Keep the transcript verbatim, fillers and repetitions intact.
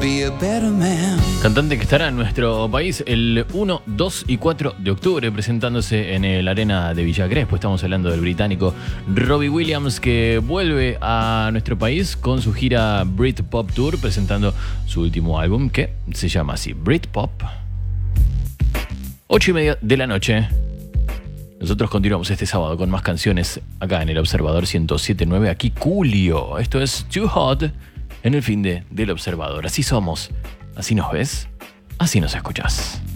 be a better man. Cantante que estará en nuestro país el uno, dos y cuatro de octubre presentándose en el Arena de Villa Crespo. Estamos hablando del británico Robbie Williams, que vuelve a nuestro país con su gira Britpop Tour, presentando su último álbum que se llama así, Britpop. Ocho y media de la noche. Nosotros continuamos este sábado con más canciones acá en El Observador ciento siete punto nueve. Aquí Julio. Esto es Too Hot en el fin de del Observador. Así somos. Así nos ves. Así nos escuchás.